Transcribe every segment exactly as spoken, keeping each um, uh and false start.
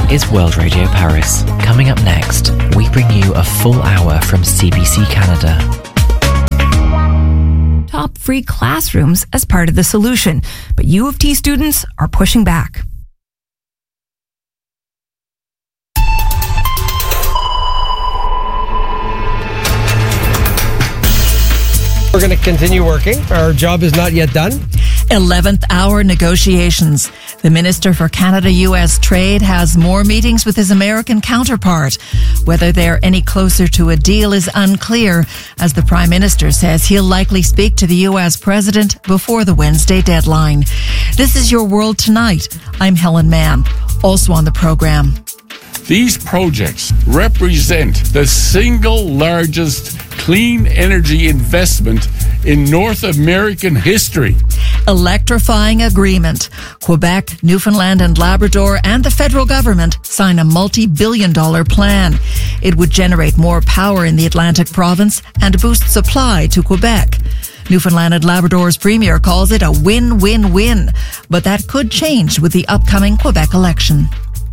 is World Radio Paris. Coming up next, we bring you a full hour from C B C Canada. Top free classrooms as part of the solution, but U of T students are pushing back. We're going to continue working. Our job is not yet done. eleventh hour negotiations. The Minister for Canada-U S Trade has more meetings with his American counterpart. Whether they're any closer to a deal is unclear, as the Prime Minister says he'll likely speak to the U S President before the Wednesday deadline. This is Your World Tonight. I'm Helen Mann. Also on the program. These projects represent the single largest clean energy investment in North American history. Electrifying agreement. Quebec, Newfoundland and Labrador and the federal government sign a multi-billion dollar plan. It would generate more power in the Atlantic province and boost supply to Quebec. Newfoundland and Labrador's premier calls it a win-win-win, but that could change with the upcoming Quebec election.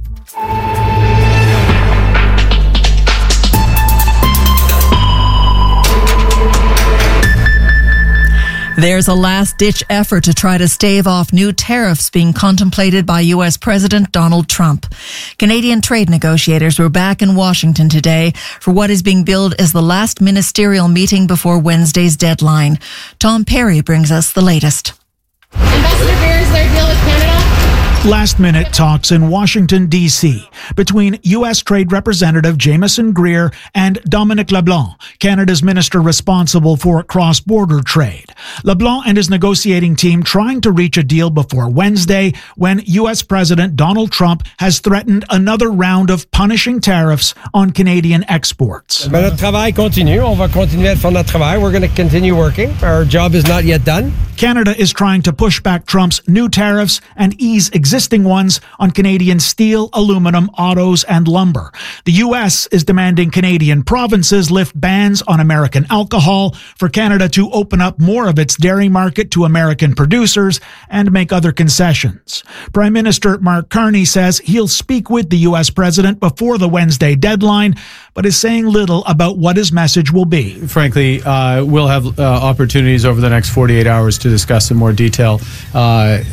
There's a last-ditch effort to try to stave off new tariffs being contemplated by U S President Donald Trump. Canadian trade negotiators were back in Washington today for what is being billed as the last ministerial meeting before Wednesday's deadline. Tom Perry brings us the latest. Ambassador Greer, is there a deal with Canada? Last-minute talks in Washington, D C between U S Trade Representative Jameson Greer and Dominic LeBlanc, Canada's minister responsible for cross-border trade. LeBlanc and his negotiating team trying to reach a deal before Wednesday when U S President Donald Trump has threatened another round of punishing tariffs on Canadian exports. Mais notre travail continue. On va continuer à faire notre travail. We're going to continue working. Our job is not yet done. Canada is trying to push back Trump's new tariffs and ease existing ones on Canadian steel, aluminum, autos, and lumber. The U S is demanding Canadian provinces lift bans on American alcohol, for Canada to open up more of its dairy market to American producers and make other concessions. Prime Minister Mark Carney says he'll speak with the U S president before the Wednesday deadline, but is saying little about what his message will be. Frankly, uh, we'll have uh, opportunities over the next forty-eight hours to discuss in more detail uh,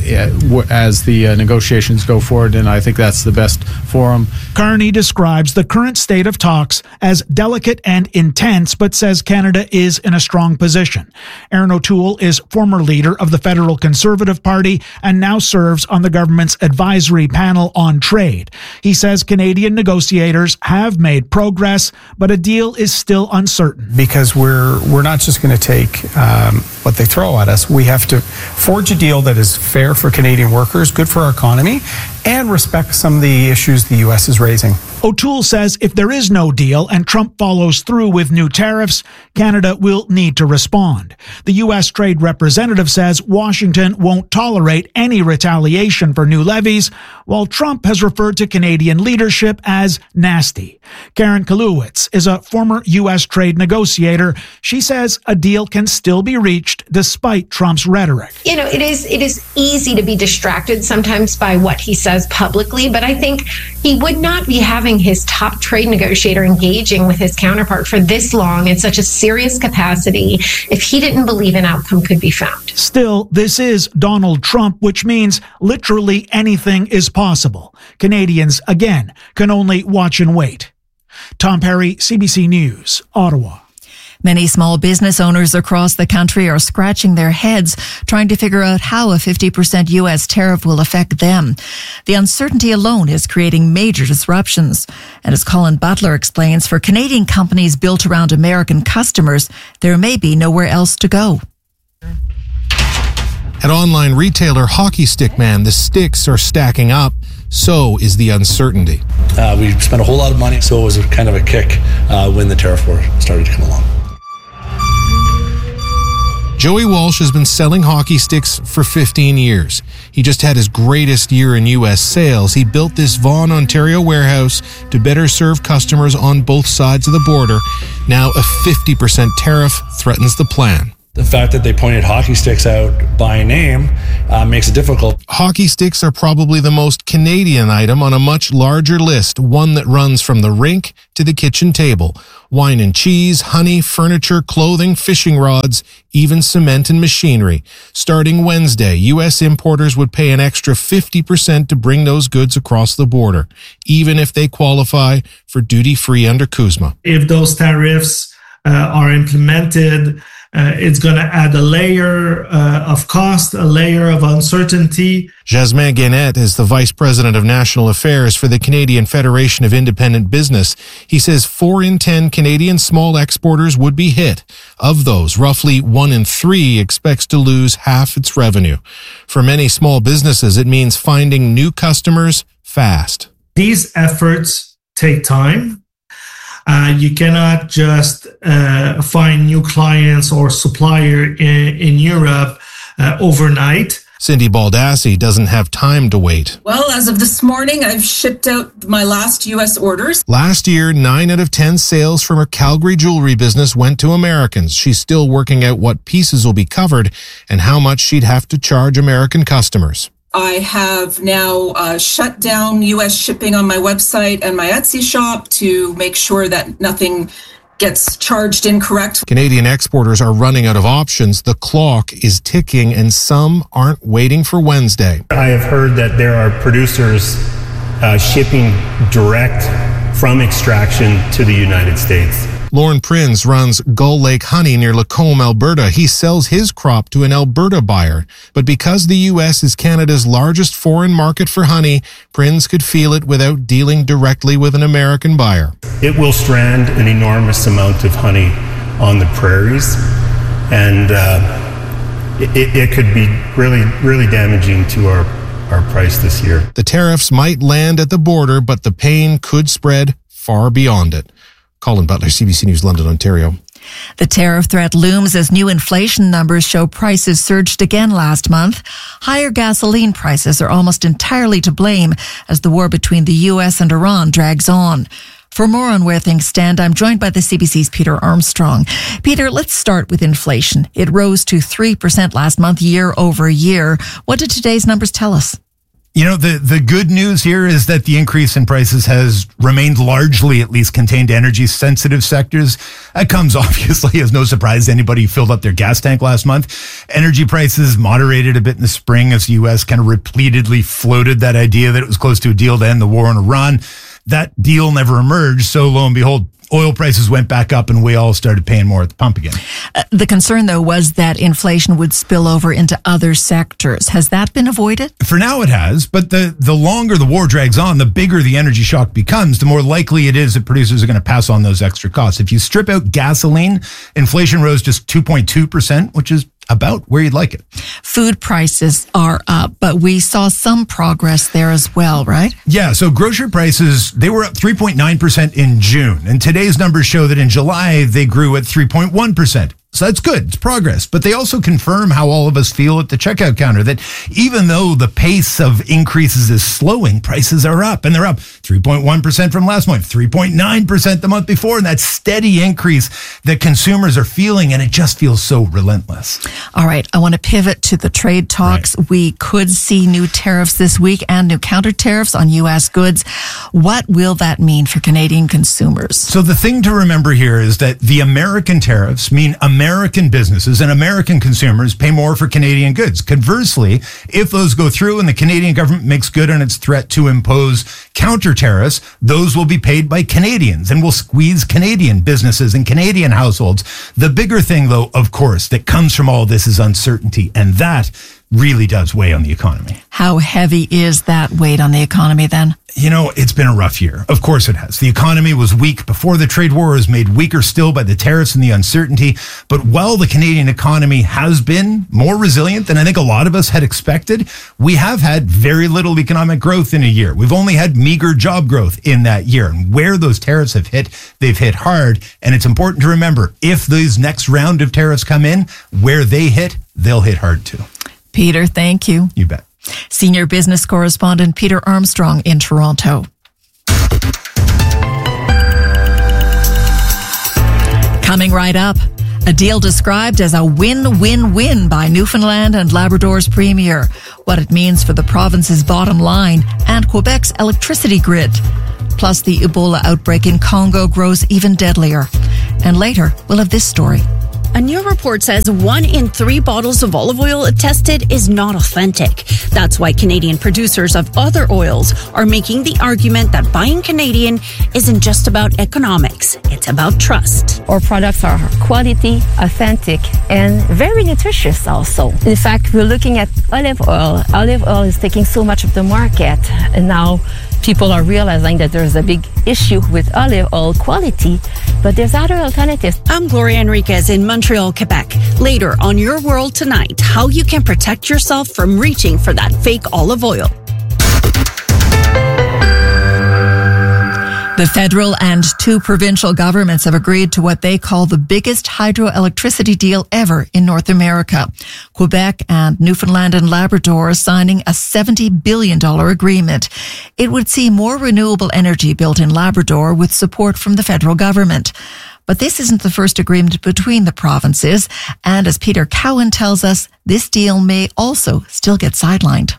as the uh, negotiations go forward, and I think that's the best forum. Carney describes the current state of talks as delicate and intense, but says Canada is in a strong position. Erin O'Toole is former leader of the Federal Conservative Party and now serves on the government's advisory panel on trade. He says Canadian negotiators have made progress, but a deal is still uncertain. Because we're we're not just going to take um, what they throw at us. We have to forge a deal that is fair for Canadian workers, good for our economy, and respect some of the issues the U S is raising. O'Toole says if there is no deal and Trump follows through with new tariffs, Canada will need to respond. The U S Trade Representative says Washington won't tolerate any retaliation for new levies, while Trump has referred to Canadian leadership as nasty. Karen Kalowitz is a former U S trade negotiator. She says a deal can still be reached despite Trump's rhetoric. You know, it is it is easy to be distracted sometimes by what he says publicly, but I think he would not be having his top trade negotiator engaging with his counterpart for this long in such a serious capacity if he didn't believe an outcome could be found. Still, this is Donald Trump, which means literally anything is possible. Canadians, again, can only watch and wait. Tom Perry, C B C News, Ottawa. Many small business owners across the country are scratching their heads trying to figure out how a fifty percent U S tariff will affect them. The uncertainty alone is creating major disruptions. And as Colin Butler explains, for Canadian companies built around American customers, there may be nowhere else to go. At online retailer Hockey Stick Man, the sticks are stacking up. So is the uncertainty. Uh, we spent a whole lot of money, so it was a kind of a kick uh, when the tariff war started to come along. Joey Walsh has been selling hockey sticks for fifteen years. He just had his greatest year in U S sales. He built this Vaughan, Ontario warehouse to better serve customers on both sides of the border. Now a fifty percent tariff threatens the plan. The fact that they pointed hockey sticks out by name uh, makes it difficult. Hockey sticks are probably the most Canadian item on a much larger list, one that runs from the rink to the kitchen table. Wine and cheese, honey, furniture, clothing, fishing rods, even cement and machinery. Starting Wednesday, U S importers would pay an extra fifty percent to bring those goods across the border, even if they qualify for duty-free under CUSMA. If those tariffs uh, are implemented, Uh, it's going to add a layer uh, of cost, a layer of uncertainty. Jasmin Guénette is the Vice President of National Affairs for the Canadian Federation of Independent Business. He says four in ten Canadian small exporters would be hit. Of those, roughly one in three expects to lose half its revenue. For many small businesses, it means finding new customers fast. These efforts take time. Uh, you cannot just uh, find new clients or supplier in, in Europe uh, overnight. Cindy Baldassi doesn't have time to wait. Well, as of this morning, I've shipped out my last U S orders. Last year, nine out of ten sales from her Calgary jewelry business went to Americans. She's still working out what pieces will be covered and how much she'd have to charge American customers. I have now uh, shut down U S shipping on my website and my Etsy shop to make sure that nothing gets charged incorrect. Canadian exporters are running out of options. The clock is ticking and some aren't waiting for Wednesday. I have heard that there are producers uh, shipping direct from extraction to the United States. Lauren Prinz runs Gull Lake Honey near Lacombe, Alberta. He sells his crop to an Alberta buyer. But because the U S is Canada's largest foreign market for honey, Prinz could feel it without dealing directly with an American buyer. It will strand an enormous amount of honey on the prairies, and uh, it, it could be really, really damaging to our, our price this year. The tariffs might land at the border, but the pain could spread far beyond it. Colin Butler, C B C News, London, Ontario. The tariff threat looms as new inflation numbers show prices surged again last month. Higher gasoline prices are almost entirely to blame as the war between the U S and Iran drags on. For more on where things stand, I'm joined by the C B C's Peter Armstrong. Peter, let's start with inflation. It rose to three percent last month, year over year. What did today's numbers tell us? You know, the, the good news here is that the increase in prices has remained largely at least contained to energy-sensitive sectors. That comes obviously as no surprise to anybody who filled up their gas tank last month. Energy prices moderated a bit in the spring as the U S kind of repeatedly floated that idea that it was close to a deal to end the war in Iran. That deal never emerged, so lo and behold, oil prices went back up and we all started paying more at the pump again. Uh, the concern, though, was that inflation would spill over into other sectors. Has that been avoided? For now it has, but the, the longer the war drags on, the bigger the energy shock becomes, the more likely it is that producers are going to pass on those extra costs. If you strip out gasoline, inflation rose just two point two percent, which is about where you'd like it. Food prices are up, but we saw some progress there as well, right? Yeah, so grocery prices, they were up three point nine percent in June, and today's numbers show that in July they grew at three point one percent. So that's good. It's progress. But they also confirm how all of us feel at the checkout counter, that even though the pace of increases is slowing, prices are up, and they're up three point one percent from last month, three point nine percent the month before, and that steady increase that consumers are feeling, and it just feels so relentless. All right. I want to pivot to the trade talks. Right. We could see new tariffs this week and new counter tariffs on U S goods. What will that mean for Canadian consumers? So the thing to remember here is that the American tariffs mean American businesses and American consumers pay more for Canadian goods. Conversely, if those go through and the Canadian government makes good on its threat to impose counter tariffs, those will be paid by Canadians and will squeeze Canadian businesses and Canadian households. The bigger thing, though, of course, that comes from all this is uncertainty, and that really does weigh on the economy. How heavy is that weight on the economy then? You know, it's been a rough year. Of course it has. The economy was weak before the trade war, is made weaker still by the tariffs and the uncertainty. But while the Canadian economy has been more resilient than I think a lot of us had expected, we have had very little economic growth in a year. We've only had meager job growth in that year. And where those tariffs have hit, they've hit hard. And it's important to remember, if these next round of tariffs come in, where they hit, they'll hit hard too. Peter, thank you. You bet. Senior business correspondent Peter Armstrong in Toronto. Coming right up, A deal described as a win-win-win by Newfoundland and Labrador's premier, what it means for the province's bottom line and Quebec's electricity grid. Plus, the Ebola outbreak in Congo grows even deadlier. And later, we'll have this story. A new report says one in three bottles of olive oil tested is not authentic. That's why Canadian producers of other oils are making the argument that buying Canadian isn't just about economics, it's about trust. Our products are quality, authentic, and very nutritious also. In fact, we're looking at olive oil. Olive oil is taking so much of the market, and now people are realizing that there's a big issue with olive oil quality, but there's other alternatives. I'm Gloria Enriquez in Montreal, Quebec. Later on Your World Tonight, how you can protect yourself from reaching for that fake olive oil. The federal and two provincial governments have agreed to what they call the biggest hydroelectricity deal ever in North America. Quebec and Newfoundland and Labrador are signing a seventy billion dollars agreement. It would see more renewable energy built in Labrador with support from the federal government. But this isn't the first agreement between the provinces. And as Peter Cowan tells us, this deal may also still get sidelined.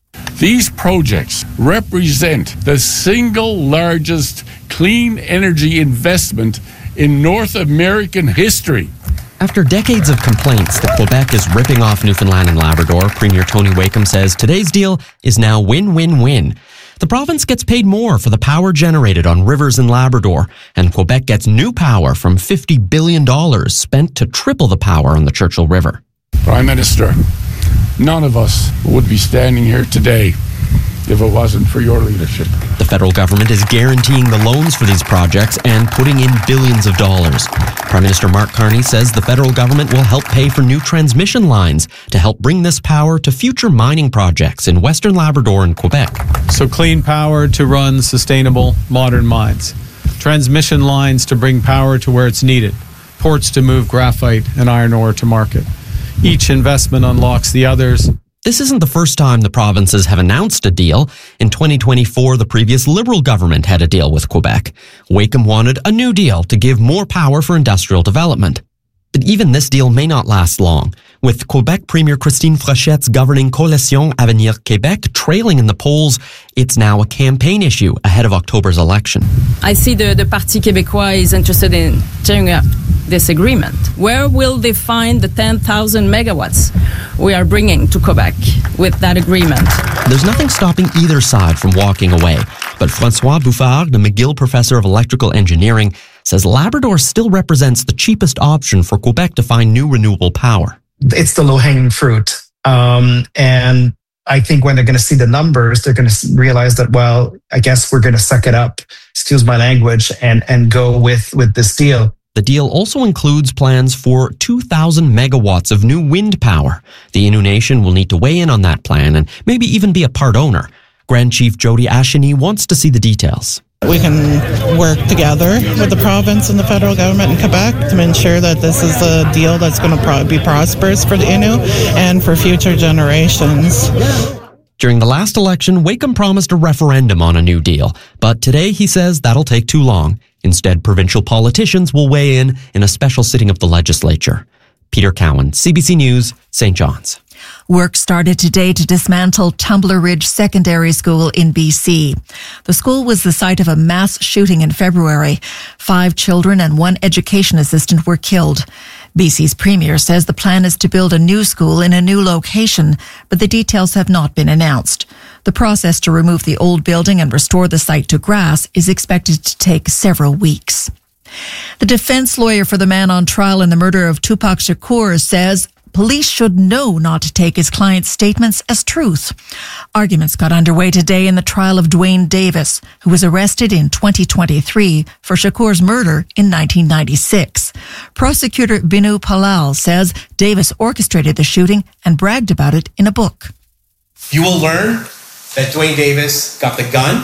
These projects represent the single largest clean energy investment in North American history. After decades of complaints that Quebec is ripping off Newfoundland and Labrador, Premier Tony Wakeham says today's deal is now win-win-win. The province gets paid more for the power generated on rivers in Labrador, and Quebec gets new power from fifty billion dollars spent to triple the power on the Churchill River. Prime Minister, none of us would be standing here today if it wasn't for your leadership. The federal government is guaranteeing the loans for these projects and putting in billions of dollars. Prime Minister Mark Carney says the federal government will help pay for new transmission lines to help bring this power to future mining projects in Western Labrador and Quebec. So clean power to run sustainable, modern mines. Transmission lines to bring power to where it's needed. Ports to move graphite and iron ore to market. Each investment unlocks the others. This isn't the first time the provinces have announced a deal. In twenty twenty-four, the previous Liberal government had a deal with Quebec. Wakeham wanted a new deal to give more power for industrial development. But even this deal may not last long. With Quebec Premier Christine Frochette's governing Coalition Avenir Québec trailing in the polls, it's now a campaign issue ahead of October's election. I see the, the Parti Québécois is interested in tearing up this agreement. Where will they find the ten thousand megawatts we are bringing to Quebec with that agreement? There's nothing stopping either side from walking away. But François Bouffard, the McGill Professor of Electrical Engineering, says Labrador still represents the cheapest option for Quebec to find new renewable power. It's the low-hanging fruit. Um, and I think when they're going to see the numbers, they're going to realize that, well, I guess we're going to suck it up, excuse my language, and, and go with, with this deal. The deal also includes plans for two thousand megawatts of new wind power. The Innu Nation will need to weigh in on that plan and maybe even be a part owner. Grand Chief Jody Asheny wants to see the details. We can work together with the province and the federal government in Quebec to ensure that this is a deal that's going to pro- be prosperous for the Innu and for future generations. During the last election, Wakeham promised a referendum on a new deal, but today he says that'll take too long. Instead, provincial politicians will weigh in in a special sitting of the legislature. Peter Cowan, C B C News, Saint John's. Work started today to dismantle Tumbler Ridge Secondary School in B C. The school was the site of a mass shooting in February. Five children and one education assistant were killed. B C's premier says the plan is to build a new school in a new location, but the details have not been announced. The process to remove the old building and restore the site to grass is expected to take several weeks. The defense lawyer for the man on trial in the murder of Tupac Shakur says police should know not to take his client's statements as truth. Arguments got underway today in the trial of Dwayne Davis, who was arrested in twenty twenty-three for Shakur's murder in nineteen ninety-six. Prosecutor Binu Palal says Davis orchestrated the shooting and bragged about it in a book. You will learn that Dwayne Davis got the gun.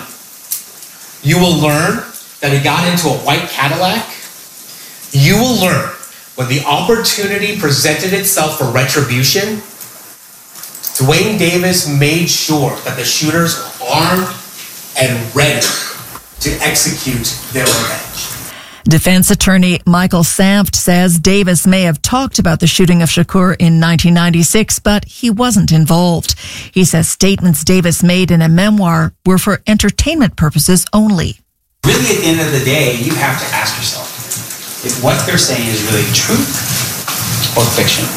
You will learn that he got into a white Cadillac. You will learn when the opportunity presented itself for retribution, Dwayne Davis made sure that the shooters were armed and ready to execute their revenge. Defense attorney Michael Samft says Davis may have talked about the shooting of Shakur in nineteen ninety-six, but he wasn't involved. He says statements Davis made in a memoir were for entertainment purposes only. Really, at the end of the day, you have to ask yourself if what they're saying is really truth or fiction.